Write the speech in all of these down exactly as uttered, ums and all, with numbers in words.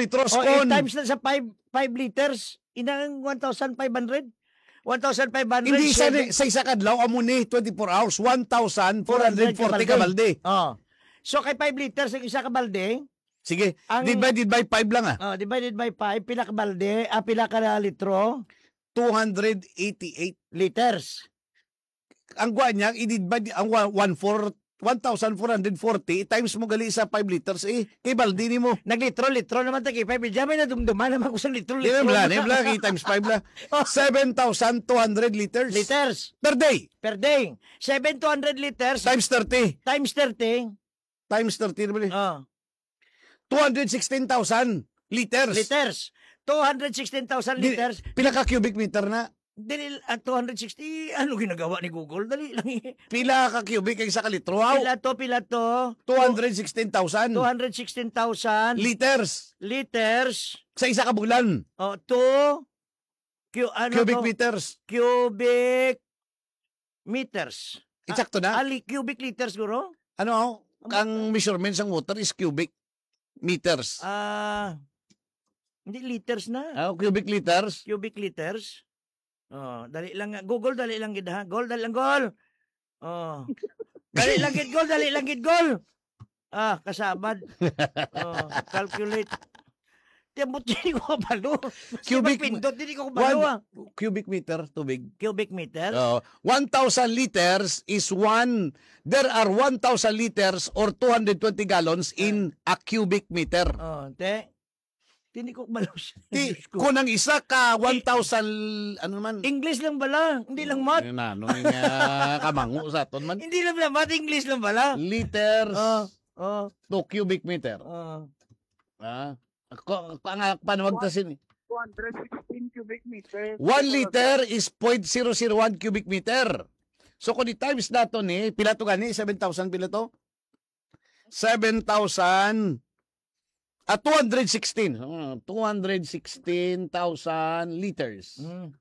litros O, eight kon. times na sa five liters, inang one thousand five hundred. one thousand five hundred. Hindi sa, sa isa kadlaw, amo ni twenty-four hours, one thousand four hundred forty ka balde. Oh. So, kay five liters, ang isa ka balde, Sige, ang, divided by five lang ah. Oh, divided by five, pila ka balde, ah, pila ka litro? two hundred eighty-eight. Liters. Ang guwan niya, i-divide, ang one thousand four hundred forty times mo gali sa five liters eh. Kay balde ni mo. Naglitro, litro naman tayo. five. Diyan may nadumduman naman ko sa litro, Di litro. ba, di ba, times five la. seven thousand two hundred liters. Liters. Per day. Per day. seven thousand two hundred liters. Times thirty. Times thirty. Times thirty. Oh. two hundred sixteen thousand liters. Liters. two hundred sixteen thousand liters. Pila ka cubic meter na? Dali, uh, two hundred sixty, ano ginagawa ni Google? Dali lang eh. Pila ka cubic kay sa kalitro? Wow. Pila to, pila to. two hundred sixteen thousand. two hundred sixteen thousand. Liters. Liters. Sa isa ka bulan. Oh, two. Q, ano Cubic to? meters. Cubic meters. Eksakto na. Ali, cubic liters, guro? Ano, ang measurements ng water is cubic meters. Ah, hindi liters na. Ah, cubic liters. Cubic liters. Oh, dali lang nga. Google, dali lang gid ha. Gol, dali lang gol. Oh. Dali lang gid gol, dali lang gid gol. Ah, kasabad. Oh, calculate. Tiyambot hindi ko kabalo. Cubic- Pindot, hindi ko kabalo ah. Cubic meter, tubig. Cubic meter. Uh, one thousand liters is one, there are one thousand liters or two hundred twenty gallons in a cubic meter. Oh, te. Hindi ko kabalo. Di, kung ang isa ka one thousand, ano naman? English lang bala, hindi lang math. Yun na, ano yung uh, kamango sa aton man? Hindi lang bala, math, English lang bala. Liters Oh, oh, to cubic meter. oh. Ah, ako, pa, paano magtasin? two hundred sixteen cubic meters. One liter is zero point zero zero one cubic meter. So kung i-times nato ni, pila to gani? seven thousand pila to? seven thousand at two hundred sixteen. Uh, two hundred sixteen thousand liters. Mm.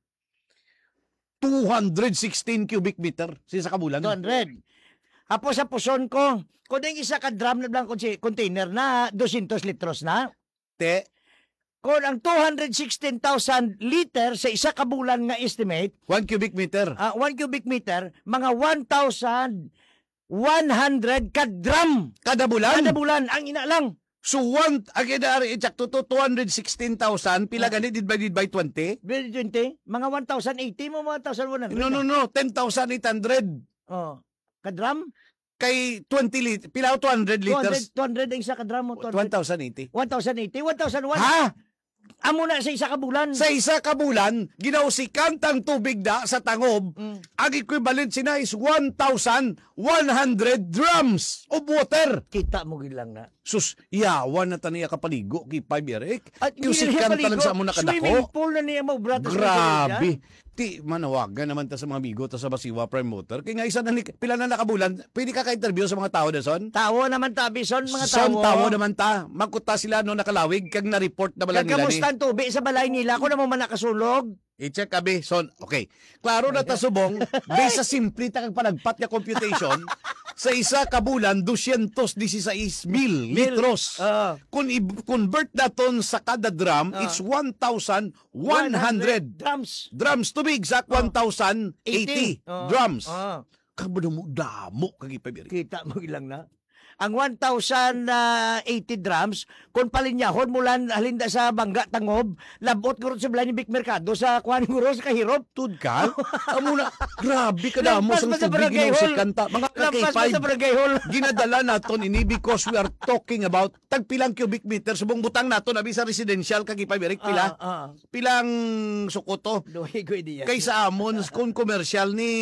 two hundred sixteen cubic meter. Sisa kabulan. two hundred. Hapo sa puson ko, kung yung isa ka drum na lang container na two hundred litros na, Te, kung ang two hundred sixteen thousand liter sa isa ka bulan nga estimate, one cubic meter. uh, one cubic meter, mga one thousand one hundred ka drum. Kada bulan. Kada bulan, ang ina lang. So one, again, exacto to, two hundred sixteen thousand, pila gani divided by twenty? twenty, mga one thousand eighty mo, one thousand one hundred. No, no, no, ten thousand eight hundred. Oh, ka drum? Kay twenty liters, pila two hundred liters? two hundred, two hundred ang isa ka drum mo. one thousand eighty. one thousand eighty, one thousand one. Ha? Amo na sa isa ka bulan. Sa isa ka bulan, ginausikan tang tubig da sa tangob, Mm. ang equivalent sina is one thousand one hundred drums of water. Kita mo gilang na. Sus, yawan na taniya kapaligo kay Five Eric. At Yusikan talang sa mo Swimming nakadako. pool na niya mo, brata. Grabe. Ti, manawagan naman ta sa mga bigo ta sa Basiwa Prime Motor. Kaya nga isa na, pila na nakabulan, pwede ka ka-interview sa mga tao na son? Tawo naman ta, Bison, mga tawo. Son, tawo naman ta. Magkuta sila no nakalawig, kag na-report na bala nila ni. Kagkamusta ang tubig sa balay nila, ako na mo man nakasulog. I-check abi, son. Okay. Klaro na ta subong, based sa simple ta kag panagpat nga computation, sa isa ka bulan, two hundred sixteen mil litros. Ah. Kung i-convert naton sa kada drum, Ah. it's one thousand one hundred drums. drums. To be exact, one thousand eighty Ah. drums. Ah. Kabado mo, damo kag ipabiri. Kita mo ilang na. Ang one thousand eighty drums, kung palinyahon mula halinda sa Bangga Tangob, labot guro sa balay ni Big Mercado sa kuhan guro sa Kahirop. Tud ka? Amo na, grabe ka damo Lampas sa pa sa tubig barangay ginaw si hall. kanta. Mga Lampas K pa sa five. barangay hall. Ginadala naton ini because we are talking about tagpilang cubic meter subong butang naton abi sa residential kag ipay Eric pila. Ah, ah. Pilang sukoto. Duhay ko idea. Kaysa amon kung commercial ni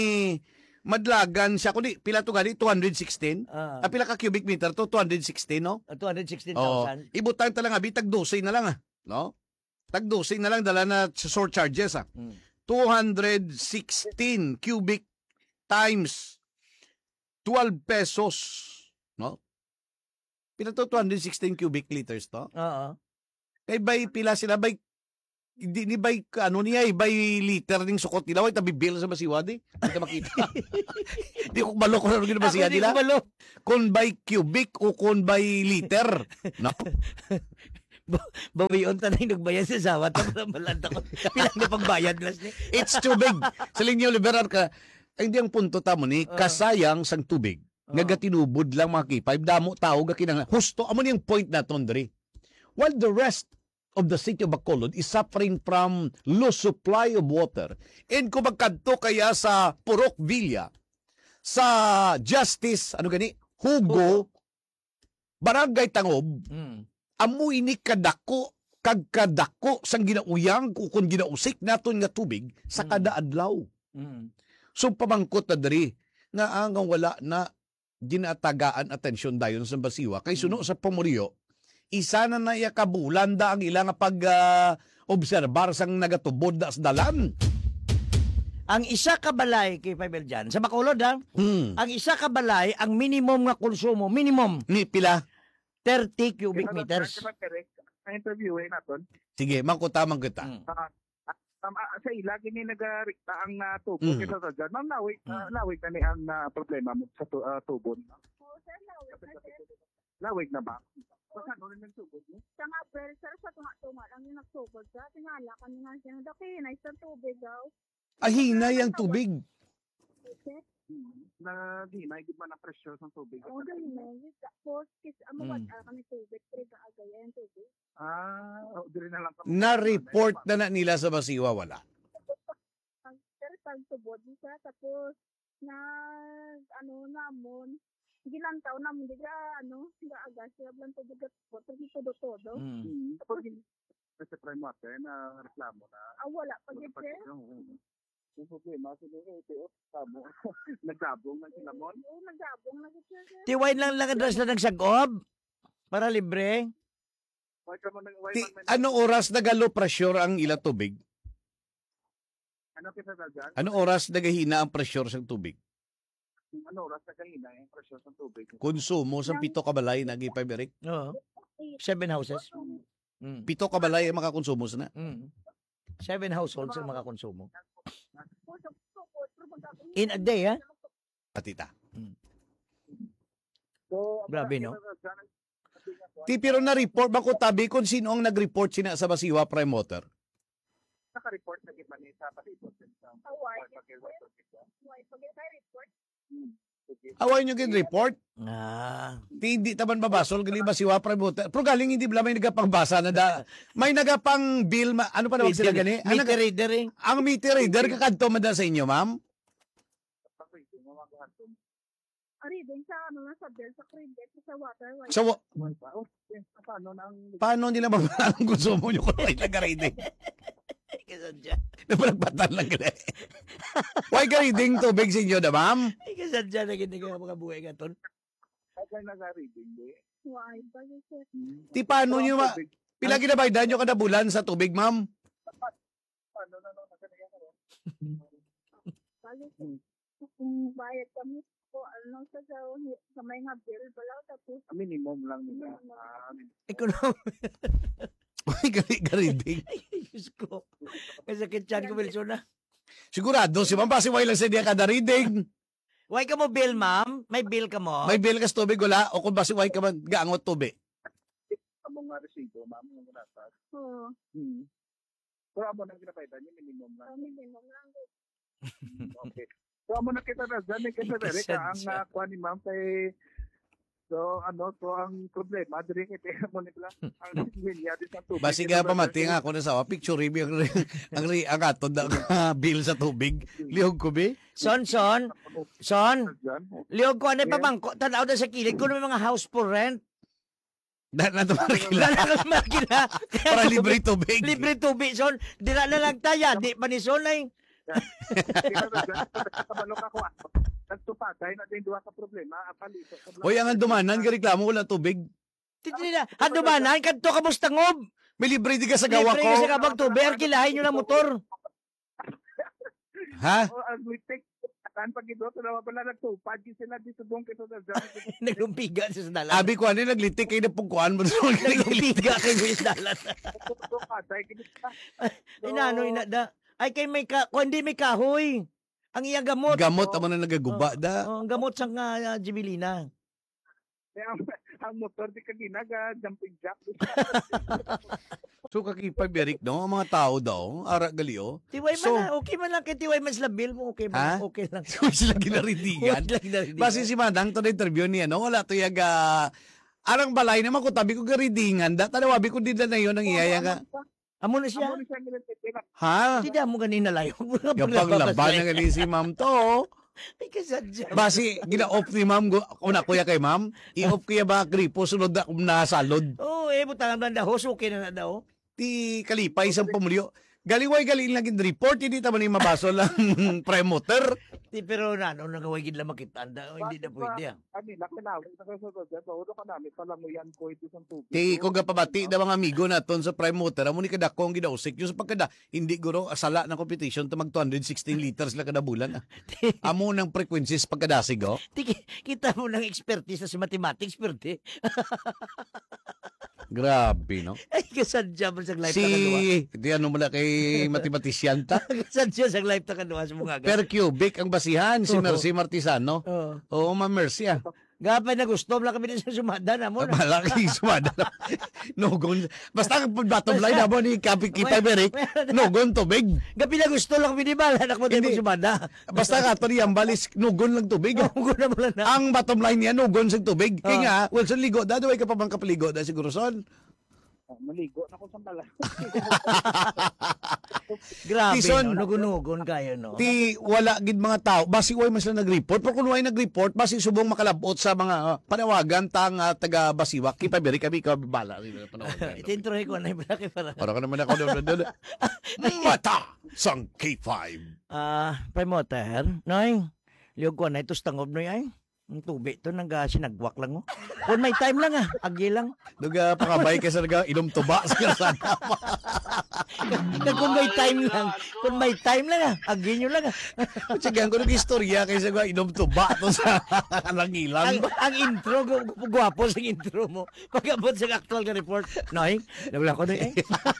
Madlagan siya kundi pila to gali two hundred sixteen. Ah. Ah, pila ka cubic meter to two hundred sixteen no? two hundred sixteen Oh, thousand. ibutang ta lang abi tag twelve na lang ah, no? Tag twelve na lang dala na sa short charges ah. Mm. two hundred sixteen cubic times twelve pesos, no? Pila to two hundred sixteen cubic liters to? Oo. Kay bay pila sila bay di ni bay ano niya eh, bay liter ning sukot nila way tabi bill sa basiwa di. Hindi ka makita. Di ko balo ko na rin basiya Ako di nila. ko balo. Kung bay cubic o kung bay liter. No? Bawion tanay nagbayad sa sawa tapos malanta ko. Pilang na pagbayad las ni. It's tubig. Sa linyo liberal ka, ay, hindi ang punto tamo ni, Oo. kasayang sang tubig. Oo. Nga gatinubod lang mga kipay, damo tao ga kinang husto amo ni yung point na Dre. While the rest of the city of Bacolod is suffering from low supply of water, and kung magkadto kaya sa Purok Villa, sa Justice, ano gani, Hugo, Barangay Tangob, Mm. amoy ni kadako, kag kadako sang ginauyang kung ginausik naton nga tubig sa Mm. kada adlaw. Mm. So pamangkot na diri nga ang wala na ginatagaan atensyon dayon sa basiwa kay suno sa pamuriyo isa na na iya kabulanda ang ilang pag ah, obserbar sang nagatubod da sa dalan. Ang isa ka balay kay Pavel dyan, sa Bacolod ha, Hmm. ang isa ka balay, ang minimum nga konsumo, minimum, Ni pila. thirty cubic meters. Ang interview eh naton. Sige, mangkutamang kita. Mm. Um, ah, sa ila gini nagarikta ang uh, tubo Mm. kisa sa dyan. Ma'am, nawig, Mm. uh, nawig na ni ang ah, problema mo sa tu- ah, tubo. Lawig na ba? Baka ano rin nagtubod mo? Sa nga, pero sir, sa tunga-tunga lang yung nagsugod sa. Tingala kami nga siya. Daki, nice na tubig daw. Ahinay ang tubig. Na di, naigid man ang presyo ng tubig. O, dahil na. Tapos, kis, amo Mm. wat ah, kami tubig. Pero gaagaya yung tubig. Ah, oh, dili na lang kami. Na-report na na nila sa basiwa wala. Pag, pero pag tubod siya, tapos, na, ano, namon, gilang taon namon, di ka, ano, gaaga siya, blang tubig at po, pero todo-todo. Mm. Hmm. Tapos, sa prime water na reklamo na. Ah, wala pa yun, sir. Yung problema, sila yung T F, tamo. Nagdabong na sila mo. Oo, nagdabong na siya, sir. Tiwain lang lang adras na nagsagob para libre. Why ka mo nang, why Ti, man- ano oras nagalo pressure ang ila tubig? Ano kita na dyan? Ano oras nagahina ang pressure sa tubig? Ano oras na kahina yung presyo ng tubig? Konsumo sa pito ka balay nagi Eric. Oo. Seven houses. Mm. Pito ka balay ang makakonsumo sa na. Mm. Seven households ang makakonsumo. Tapos, tubod, pero pagka- In a day, ha? Patita. So, Grabe, no? Ti pero na-report ba ko tabi kung sino ang nag-report sina sa Basiwa Prime Water? Naka-report na iba ni sa palibot. Away, away, pag kay report, Away nyo gin report? Ah. Ti hindi taman babasol gali Basiwa Prime Water. Pero galing hindi bala may nagapangbasa na da. May nagapang bill, ma, ano pa naman sila gani? Ang, Meter naga- reader eh. ang meter reader kakadto man da sa inyo, ma'am? ari din sa ano na sa bill sa credit sa water why So, wa- Paano na ang... paano nila mabala ang konsumo nyo kung may taga-reading? Kasadya. Napalagpatan lang gali. Why ka reading tubig sa inyo da, ma'am? Ay, kasadya na hindi ka mga buhay ka ton. Kaya nag-reading, di? why ba yun sir Ti paano nyo ma... Pila ginabaydan nyo kada bulan sa tubig, ma'am? Paano na nung nagkanayan ka rin? Kaya kung bayad kami po ano sa sa, sa may nga bill bala tapos Minimum lang nila. Ah, Ekonom. Why ka ka reading? Diyos ko. Kasakit chan ko, Wilson na. Sigurado, si ma'am kasi why lang sa diya kada reading. Why ka mo bill, ma'am? May bill ka mo? May bill kas tubig wala o kung basi why ka man gaangot tubig. Ang mga resibo, ma'am, yung nasa. oh Hmm. Pero amo nang ginapaitan, yung minimum lang. kami din mo lang Okay. So, amo na kita na dyan, eh, kasi Derek, ah, ang uh, kuha ni ma'am kay... So, ano, so ang problema, diri kay mo nila, ang linya din sa tubig. Basi nga pamati nga ako na sa picture review ang ang ri ang aton da nga bill sa tubig. Lihog ko be. Son, son, son, Dyan. liog ko ano Yes. pa bang tanaw na sa kilid ko ng mga house for rent. Da na to marikila Lalakas makina. para libre tubig. Libre tubig, son. Dira na lang taya. Di pa ni son ay. Kabalok ako. Nagtupatay na din duha ka problema. Apalito. Hoy ang dumanan ga reklamo wala tubig. Titi na. Hado ba na? Kadto ka mustangob. May libre di ka sa gawa Libre ko. ka sa kabag tubig. Kilahin nyo ng motor. Ha? O, ang litik. Saan pag ito, na pala nagtupad. Yung sila dito doon kito na dyan. Naglumpiga sa dalan. Abi ko ano naglitik kay na pungkuan mo. Naglumpiga kay Luis Dalan. Nagtupatay. Kinita. Inano, inada. Ay, kay may ka, kung hindi may kahoy. Ang iyang gamot. Gamot amo na nagaguba da. Oh, ang gamot sa nga uh, Jibilina. Kaya, ang motor di ka ginaga, jumping jack. So kakipay Beric, no? Ang mga tao daw, ara galio. Tiway man So- na, okay man lang kay Tiway man sila bill mo, okay Ha? man, okay lang. So sila ginaridingan. Okay lang ginarinig. Basi si Madang to na interview niya, no? Wala to yaga... Arang balay naman ko tabi ko garidingan. Da, tanawabi ko din na yun ang iyaya nga. Amo na siya. Amo ni siya nilititin. Ha? Hindi mo ganina layo. Kapag laban na gali si ma'am to. Ay, kasadya. Basi, gina-off ni ma'am. gu- Una kuya kay ma'am. I-off kuya ba gripo sunod na kung nasalod. Oo, oh, eh, butangan na daw. Okay na na daw. Ti kalipay isang pumulyo. Galiway galing lang yung report. Hindi naman yung mabaso lang premoter. Di, pero na, ano, nagaway gid lang makitanda. O, hindi na pwede. ah. Ani, nakinawin na kasunod. Paulo ka namin, palamuyan ko ito sa tubig. Ti ko gapabati da mga amigo naton sa premoter. Amo ni kada ko ang gidausik. Yung sa pagkada, hindi guro asala ng competition to mag two hundred sixteen liters lang kada bulan. ah. Amo ng frequencies pagkadasig oh. Di, ki- kita mo ng expertise sa mathematics, pwede. Grabe no. Ay, kasadya mo sa life Si, ta kadua. di ano mula kay mathematician ta. Kasadya sa life ta kadua sa mga Per cubic ang basihan si Oo. Mercy Martisano. Oh. Oo, ma Mercy ah. Gapay na gusto, wala kami din sa sumada na mo. na. Malaki sumada. Nogon. Basta ang bottom line na mo ni Kapit Kita Beric, nogon tubig. Gabi na gusto lang kami ni Bala, anak mo tayo Hindi. sumada. Basta ka to niyang balis, nogon lang tubig. Huwag na mo lang na. Ang bottom line niya, nogon sa tubig. Kaya Ah. nga, Wilson ligo, dadaway ka pa bang kapaligo da siguro son? Ah, maligo na ko sa bala. Grabe, Tison. no? Nugunugon kayo, no? Ti wala gid mga tao, basi way mas lang nag-report. Pero kung way nag-report, basi subong makalabot sa mga uh, panawagan tang uh, taga Basiwak. Kipa Beric kami ka bala rin na panawagan. Itintrohe ko na yung malaki para. Para ka naman ako doon doon. Mata sang K five. Ah, promoter, noy. Liog ko na ito tangob noy ay. Ang tubig to nang sinagwak lang mo. Kung may time lang ah, agi lang. Duga pakabay ka sa naga inom tuba sa kalsada. Kag kung may time lang, kung may time lang ah, agi nyo lang ah. Tsigan ko ng istorya kaysa ko inom tuba to sa Ang, langilan. ang intro, gu- gu- gwapo sa intro mo. Pag-abot sa actual ka report, noy, nabla ko noy eh.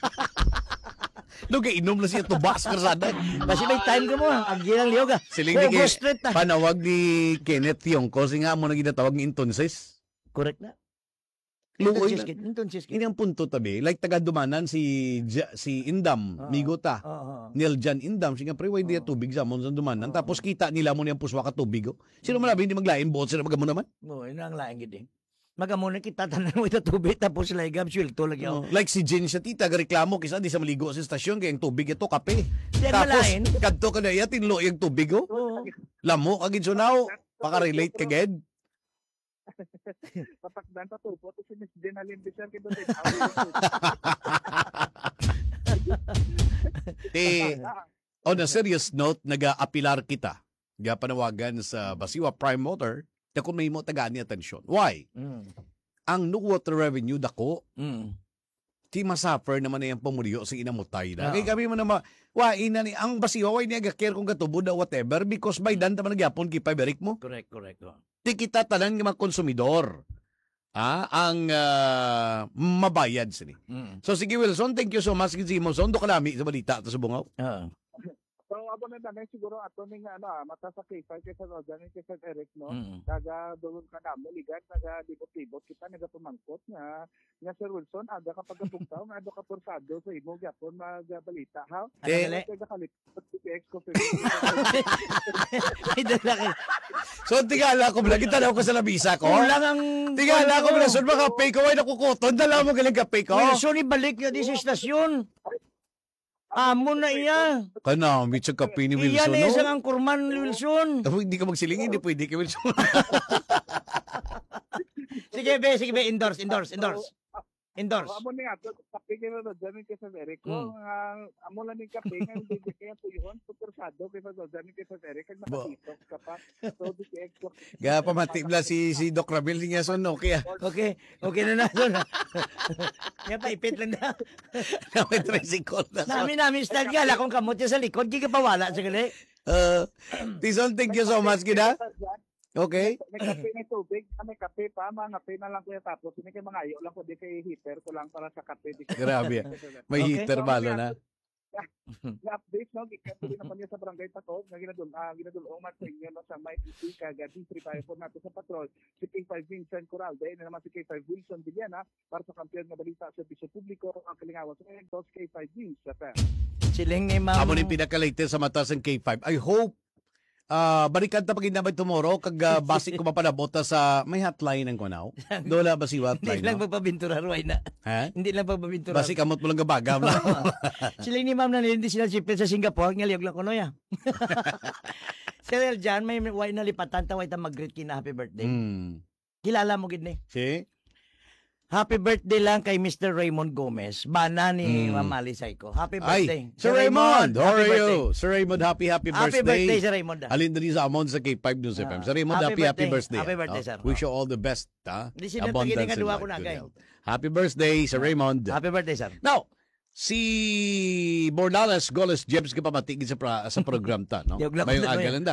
Duga inom na siya tuba sa kalsada. Kasi may time ka mo ah, agi lang liog ah. Siling Pero ni go kay straight ah. panawag ni Kenneth Yongko kasi nga mo na ginatawag ng intonses. Correct na. Luoy Inton na. siskit, inton siskit. Ini ang punto tabi. Like taga dumanan si Ja- si Indam, Oo. Migota. Oo. Neil Jan Indam, sige pre way dia tubig sa mon sa dumanan. Tapos kita nila mo niyang puswa ka tubig. Oh. Sino malabi hindi maglain buot sila magamo naman. Oo, ina ang laing gid eh. Magamuna kita tanan mo ito tubig tapos laigam swelto lagi ako. Oh. Like si Jen siya tita gareklamo kisa di sa maligo sa estasyon kay ang tubig ito kape. Di ang Tapos malain. kadto ka na iya tinlo yung tubig oh. Oo. Lamo kagid sunaw. Paka-relate ka ged. Patakdan pa to, po to si Miss Denalyn Bisan kito din. Ti on a serious note naga-apilar kita. Ga panawagan sa Basiwa Prime Motor na kung may mo tagani atensyon. Why? Mm. Ang no water revenue dako Mm. ti masuffer naman na yung pamulyo sa inamutay na. Oo. Kaya kami mo naman, wa, ina ni, ang basiwa, way niya gakir kung katubo na whatever, because by dan taman nagyapon kipay berik mo. Correct, correct. Oh. Ti kita tanan ng mga konsumidor. Ah, ang ah, mabayad sini. Mm. So sige Wilson, thank you so much kasi mo son do kalami sa balita to sa bungaw. Oo. So, abo na namin siguro ato ning ano, ah, mata sa K-File kaysa Rodan and kaysa Eric, no? Mm. Taga doon ka na mo, ligat, taga libot-libot, kita nagapumangkot nga, nga Sir Wilson, aga ka pagkabugtaw, nga ado ka porsado sa imo, gapon magbalita, ha? Ano Eh, gali? Taga kalipot, si X ko, May dala ka. So tingala ko bala kita daw ko sa labisa ko. Kulang ang... Tingala ko bala son mga kape ko ay nakukuton dala mo galing kape ko. Wilson, ibalik niya di sa estasyon. Amo na iya. Kana mitsa kape ni Iya Wilson. na No? isang ang kurman, Wilson. Tapos hindi ka magsiling, hindi pwede ka Wilson. Sige, be, sige, be, endorse, endorse, endorse. Endorse. Amo ni ato, kape kaysa Rodan and kaysa Eric, ko, Mm. nga, amo lang yung kape, nga, hindi kaya tuyuhon, so porsado, kaysa Rodan and kaysa Eric, kag nakatitok ka pa, so di si X ko. Ga pamatibla si si Doc Ramil niya son okay. ah. Okay, okay na na. Son. Kaya paipit lang na. Na may tricycle na son. Nami namin style ka, lakong kamot niya sa likod, di ka pawala sa gali. Uh, Tison, thank you so much kida. Okay. May kape, may tubig, ah, may kape pa, mga kape na lang kuya tapos, hindi kayo mga ayo lang ko, di kay heater ko lang para sa kape. Di kayo- Grabe. May Okay. heater balo na. nga, nga update no gikatuloy naman niya sa barangay Patog nga ginadul ah, ginadulungan sa inyo no sa May City kag District five po nato sa patrol si K five Vincent Coral dahil na naman si K five Wilson Villana para sa kampiyon nga balita sa serbisyo publiko ang kalingawan sa dos K five Vincent. Siling ni ma'am. Amo ni pinaka-latest sa mata sa K five. I hope ah balikan ta pagid naman tomorrow kag uh, basic ko mapanabota sa may hotline ang kunaw. Dola ba si hotline? Hindi lang No? magpabintura Roy na. Ha? Hindi lang pagpabintura. Basic kamot mo lang gabagam. Siling ni ma'am na hindi sila sipil sa Singapore, ngaliyog lang kuno ya. Sir Jan, may way na lipatan ta way ta mag-greet kina happy birthday. Hmm. Kilala mo gid ni. Si? Happy birthday lang kay Mister Raymond Gomez, bana ni Mm. Ma'am Alisay ko. Happy birthday. Ay, Sir Raymond, how happy are birthday. you? Sir Raymond, happy, happy birthday. Happy birthday, Sir Raymond. ah. Alin din sa amon sa K five News F M. Ah, Sir Raymond, happy happy, happy birthday. birthday. Happy birthday, ah. sir. Wish you all the best. Ha? Hindi sila Abundance tagiling nga in duwa life, ko na, good kay. health. Happy birthday, Sir Raymond. Happy birthday, sir. Now, si Bordales Goles James ka pamatigid sa pra, sa program ta, no? Yung lakot Mayong na to yan. agalanda.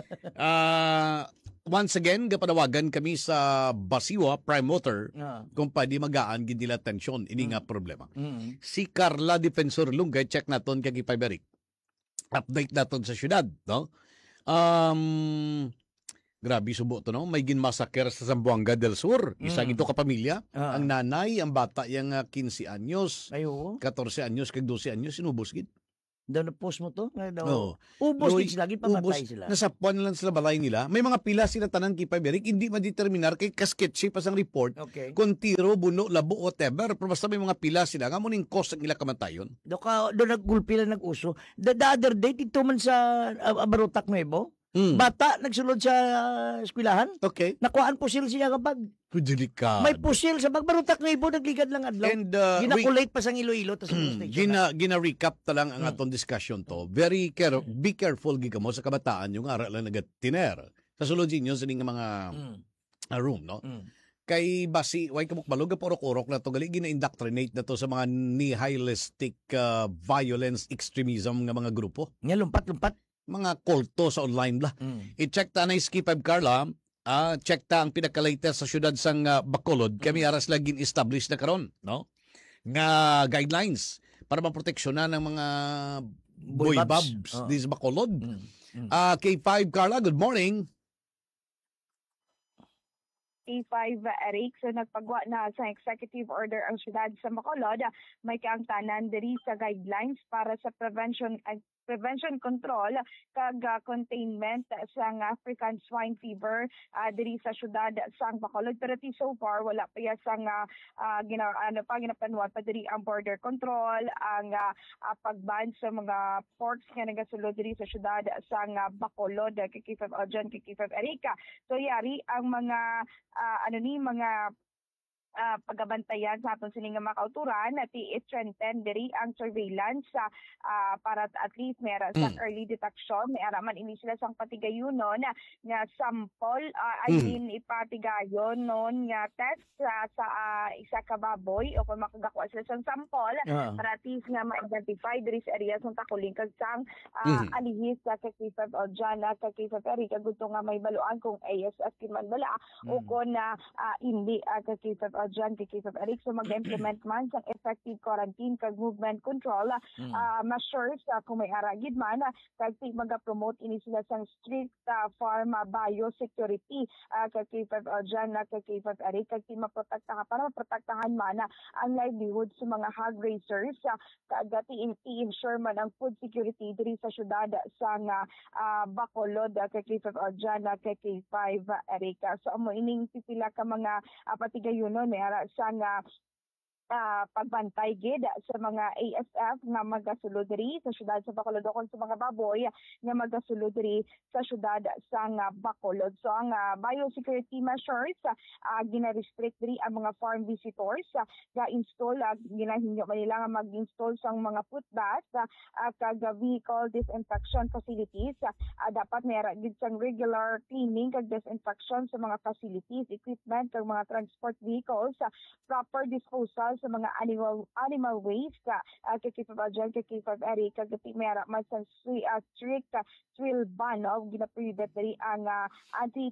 Ah, once again, kapanawagan kami sa Basiwa Prime Motor Ah. kung pwede magaan gid nila tensyon ini nga problema. Mm. Si Carla Defensor Lungay, check naton kay Paiberik. Update naton sa syudad, no? Um, grabe subo to, no? May ginmasaker sa Zamboanga del Sur. Isa Mm. ito ka pamilya. Ah. Ang nanay, ang bata, yung uh, fifteen anyos, Ay, oo. fourteen anyos, kag twelve anyos, sinubos gid. Daw na post mo to? Nga daw. Oo. Ubos Roy, gid sila, gid Ubos, pamatay sila. nasapuan lang sila balay nila. May mga pila sila tanan kay Paiberik, hindi madeterminar kay kasketsi pa sang report. Okay. Kung tiro, buno, labo, whatever. Pero basta may mga pila sila. Nga mo ning cause ang ila kamatayon. Do ka do naggulpi lang nag-uso. The, the other day dito man sa uh, Barutak Nuevo, Hmm. bata nagsulod sa uh, eskwelahan. Okay. Nakuhaan pusil siya kapag Delikado. may pusil sa Bagbarutak Nuevo nagligad lang adlaw. And uh, we, Ginakulate pa sang Iloilo tas Hmm, station. gina gina-recap ta lang ang Mm. aton discussion to. Very care, be careful giga mo sa kabataan yung ara lang nagatiner. Sa sulod ninyo sa ning mga Mm. uh, room, no? Mm. Kay basi way kamuk balog porok-orok na to gali gina-indoctrinate na to sa mga nihilistic uh, violence extremism nga mga grupo, Nga lumpat-lumpat. mga kulto sa online bla. Mm. I-check ta na Ski five Carla, ah check ta ang pinaka-latest sa syudad sang uh, Bacolod. Kami aras lagi establish na karon, no? Nga guidelines para maproteksyonan ng mga boy, Boy babs, babs. Oh. di sa Bacolod. Mm. Mm. Ah K five Carla, good morning. K five Eric, so nagpagwa na sa executive order ang syudad sa Bacolod, may kaangtanan diri sa guidelines para sa prevention and prevention control kag uh, containment sa African swine fever uh, diri sa syudad sa Bacolod, pero ti so far wala pa ya sang uh, uh, gina ano pa ginapanuan pa diri ang border control, ang uh, uh, pagban sa mga ports nga nagasulod diri sa syudad sa uh, Bacolod kay K five Ojan, kay K five Erika. So yari ang mga uh, ano ni mga uh, pagabantayan sa aton sining mga kauturan at i-strengthen diri ang surveillance sa uh, para at least mera sa Mm. early detection, may araman ini sila sang patigayunon na nga sample uh, I Mm. mean ipatigayon non nga test sa sa uh, isa ka baboy o kung makagakuha sila sang sample Ah. para at least nga ma-identify diri sa area sa takuling kag sang uh, Mhm. alihis sa kay K five o dyan na kay K five Erika gusto nga may baluan kung A S S kinman bala o Mm. kung na ah, hindi uh, kay K five o dyan kay K five Eric so mag-implement man sa effective quarantine kag movement control Mm. uh, measures uh, kung may aragid man uh, kag ti maga-promote ini sila sang strict uh, farm uh, biosecurity uh, kay K five o dyan na kay K five Eric kag ti maprotektahan para maprotektahan man uh, ang livelihood sa mga hog raisers uh, kag ti i-ensure man ang food security diri sa syudad sa nga uh, Bacolod uh, kay K five o dyan na kay K five uh, Erika. So amo ining pipila ka mga uh, patigayonon may ara sa nga ah, pagbantay gid sa mga A S F nga magasulod diri sa syudad sa Bacolod o kung sa mga baboy nga magasulod diri sa syudad sa nga Bacolod. So ang ah, biosecurity measures uh, gina-restrict diri ang mga farm visitors uh, ga install uh, ginahinyo man nila nga mag-install sang mga foot baths uh, kag uh, vehicle disinfection facilities uh, uh, dapat meron gid sang regular cleaning kag disinfection sa mga facilities, equipment kag mga transport vehicles, uh, proper disposal sa mga animal animal waste ka uh, kay K five Adjan, kay K five Eric kag ti mera man sa uh, strict uh, thrill ban of ginaprohibit diri ang uh, anti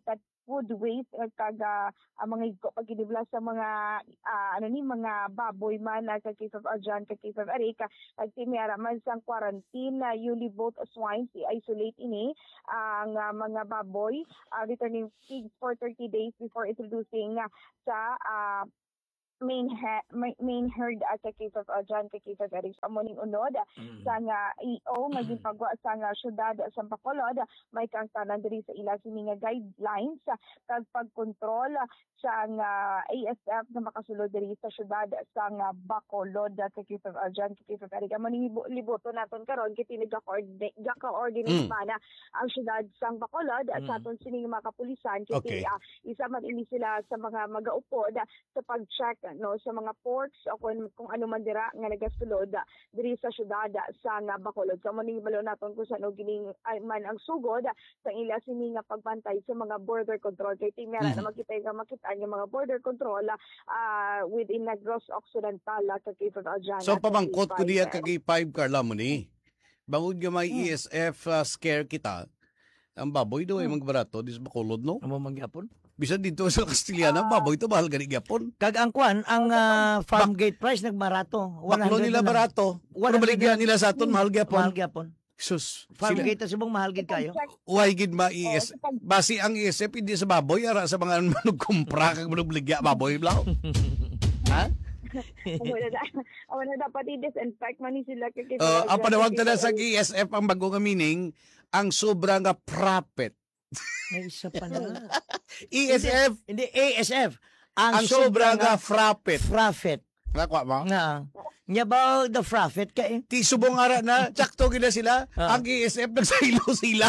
food waste uh, kaga ang mga igko pag ginibla sa mga ah, ano ni mga baboy man na kag case of Arjan kag case of Arica kag timiara man sang quarantine na uli both swine i-isolate ini ang ah, mga baboy ah, returning pigs for thirty days before introducing ah, sa ah, main he- ma- main herd at sa case of Arjan kag case of Arica sa morning unod Mm. sa nga E O nga ginpagwa sa nga syudad sa Bacolod may kang tanan diri sa ila sini nga guidelines ah, kag pagkontrol ah, sa nga A S F na makasulod diri sa syudad sa nga Bacolod kay case of Arjan kay case of Arica maniliboto naton karon kay tinag-coordinate ga-coordinate Mm. man ah, ang syudad sa Bacolod Mm. sa aton sini nga mga kapulisan kay Okay. ah, isa man ini sila sa mga magaupod ah, sa pag-check no sa mga ports o kung, kung ano man dira nga nagasulod ah, diri sa syudad ah, sa nga Bacolod. So manibalo naton kung saan og gining ay, man ang sugod ah, sa ila sini nga pagbantay sa mga border control kay timera Mhm. na makita nga makita nga mga border control ah, within Negros Occidental uh, kag case of Arjan. So at pamangkot ko K five, diya eh. kag five Carla mo ni. Bangod nga may Mm. E S F uh, scare kita. Ang baboy daw ay Mm. magbarato dis Bacolod no. Amo mangyapon. Bisan dito sa Castiliana, baboy to mahal gani gyapon. Kag ang kwan, ang ah, farm gate price nagmarato. Baklo nila barato. Pero baligyan nila sa aton mahal Mahal gyapon. gyapon. Sus. Farm Sila gate sa mong mahal gid kayo. Pag-check, Uy, gid ma E oh, S sa pag- basi ang E S F hindi sa baboy ara sa mga manug kumpra kag manug ligya baboy blaw. Ha? wala na wala na pati disinfect man ni sila kay case Uh, of ang Arjan, panawag kay ta case sa of E S F ang bago nga meaning ang sobra nga profit. May isa pa na. E S F Hindi A S F. Ang, ang sobra nga nga profit. profit. Nakwa mo? Nga. Nya ba the profit kay? Ti subong ara na tsakto gila sila. Ah. Ang E S F nagsaylo sila.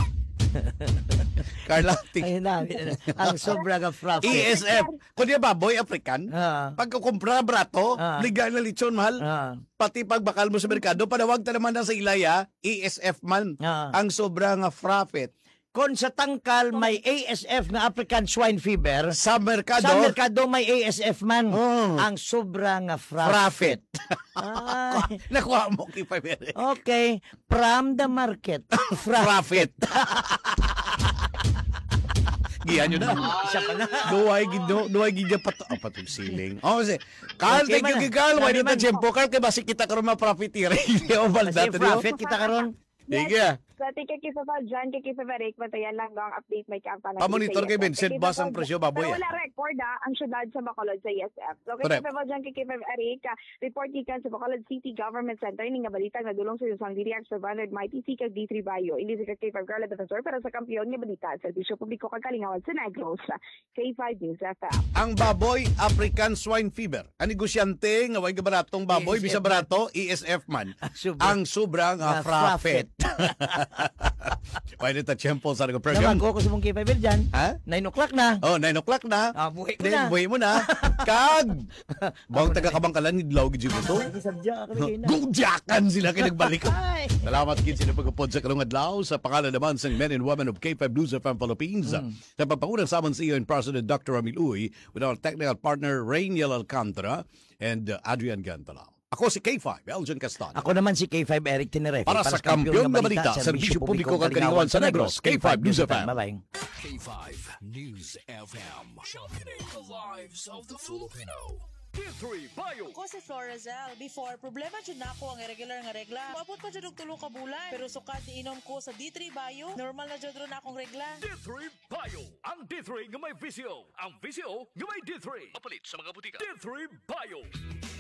Carla, ti- Ay na. Ang sobra nga profit. E S F. Kung di baboy African, Ah. pagkukumpra brato, Ah. liga na lechon mahal. Ah. Pati pagbakal mo sa merkado, panawag ta naman na sa ilaya, E S F man. Ah. Ang sobra nga profit. Kung sa tangkal may A S F nga African swine fever, Sa merkado, sa merkado may A S F man. Oh. Ang sobra nga profit. profit. Ay, Nakuha mo kay Pabere. okay. From the market. Profit. Profit. Giyan nyo na. Isa pa na. Duway gid do, duway gid pa to apat siling. Oh, kasi Carl, Okay thank man you na. Carl. Why Sabi did man. na jempo Carl kay basi kita karon ma-profiteer. O Kasi balda to. profit kita karon. Sige. Sa tika kisa pa dyan, kay kisa Varek, matayan lang ang update may kampana. Pa-monitor kay Vincent, bas ang presyo baboy. Pero ah. wala record ah, ang syudad sa Bacolod sa E S F. So kay Correct. kisa pa dyan, kay kisa Varek, report ikan sa Bacolod City Government Center, ini nga balita nga dulong sa Yusang Diriak sa Vanad Mighty C kag D three Bayo. Ili sa K five Carla Defensor para sa kampiyon nga balita sa Serbisyo Publiko kag Kalingawan sa Negros. K five News F M. Ang baboy African swine fever. Ang negosyante nga way baratong baboy E S F bisa barato E S F man. Sobra. Ang sobra nga Nga profit. Why did the temple sa nagong program? Naman ko ko sa mong K five dyan. Ha? nine o'clock na. Oh, nine o'clock na. Ah, buhay ko Then, na. buhay mo na. Kag! Bawang taga-kabangkalan, nidlaw gid mo to. Ay, sabja ka na. Gudyakan sila kay nagbalik. Ay. Salamat kid sila pagupod sa karong adlaw sa pangalan naman sa men and women of K five News F M Philippines. Sa pagpaunang saman sa iyo and President Doctor Ramil Uy with our technical partner Rainiel Alcantara and uh, Adrian Gantala. Ako si K five, Elgin Castan. Ako naman si K five Eric Tenerefe. Para sa kampiyon na balita, Serbisyo Publiko kag Kalingawan sa Negros, K five News F M. Bye-bye. K five News F M. Championing the lives of the Filipino. D three Bio. Ako si Florazal. Before, problema dyan na ako ang irregular nga regla. Mabot pa dyan og tulo ka bulan. Pero sukat iinom ko sa D three Bio, normal na dyan ron akong regla. D three Bio. Ang D three nga may visyo. Ang visyo nga may D three. Papalit sa mga butika. D three Bio.